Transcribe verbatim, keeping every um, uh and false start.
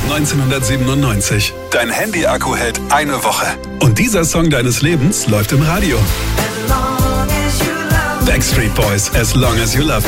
neunzehnhundertsiebenundneunzig. Dein Handy-Akku hält eine Woche. Und dieser Song deines Lebens läuft im Radio. Backstreet Boys, As Long As You Love Me.